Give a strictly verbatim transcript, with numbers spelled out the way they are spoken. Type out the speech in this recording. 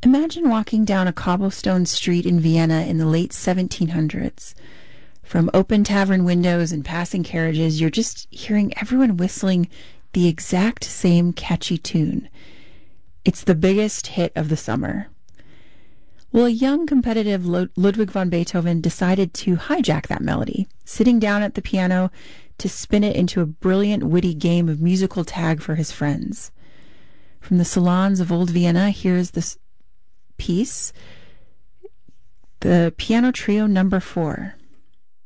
Imagine walking down a cobblestone street in Vienna in the late seventeen hundreds. From open tavern windows and passing carriages, you're just hearing everyone whistling the exact same catchy tune. It's the biggest hit of the summer. Well, a young, competitive Ludwig van Beethoven decided to hijack that melody, sitting down at the piano to spin it into a brilliant, witty game of musical tag for his friends. From the salons of old Vienna, here's this piece, the Piano Trio Number Four.